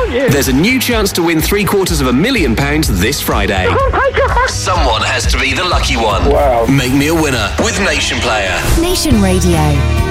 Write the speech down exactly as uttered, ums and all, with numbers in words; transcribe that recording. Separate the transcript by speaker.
Speaker 1: aren't you?
Speaker 2: There's a new chance to win three quarters of a million pounds this Friday.
Speaker 1: Oh my God.
Speaker 2: Someone has to be the lucky one.
Speaker 1: Wow.
Speaker 2: Make me a winner with Nation Player.
Speaker 3: Nation Radio.